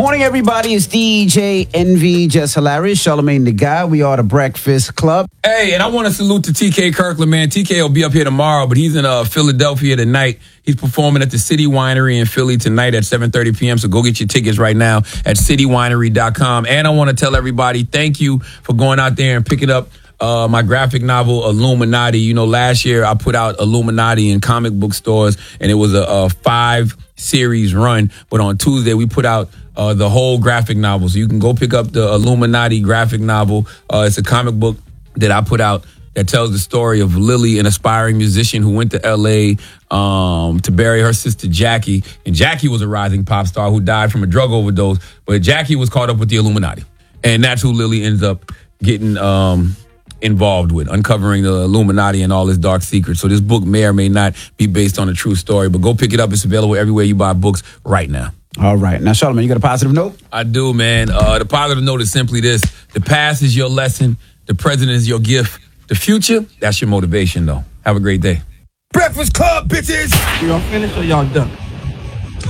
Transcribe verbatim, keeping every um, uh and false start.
Morning, everybody. It's D J Envy, Just Hilarious, Charlamagne the Guy. We are the Breakfast Club. Hey, and I want to salute to T K Kirkland, man. T K will be up here tomorrow, but he's in uh, Philadelphia tonight. He's performing at the City Winery in Philly tonight at seven thirty p.m., so go get your tickets right now at city winery dot com. And I want to tell everybody, thank you for going out there and picking up Uh, my graphic novel, Illuminati. You know, last year I put out Illuminati in comic book stores, and it was a, a five-series run. But on Tuesday, we put out uh, the whole graphic novel. So you can go pick up the Illuminati graphic novel. Uh, it's a comic book that I put out that tells the story of Lily, an aspiring musician who went to L A um, to bury her sister Jackie. And Jackie was a rising pop star who died from a drug overdose. But Jackie was caught up with the Illuminati. And that's who Lily ends up getting Um, involved with, uncovering the Illuminati and all its dark secrets. So this book may or may not be based on a true story, but go pick it up. It's available everywhere you buy books right now. All right. Now, Charlamagne, you got a positive note? I do, man. Uh, the positive note is simply this. The past is your lesson. The present is your gift. The future, that's your motivation, though. Have a great day. Breakfast Club, bitches! Y'all finished or y'all done?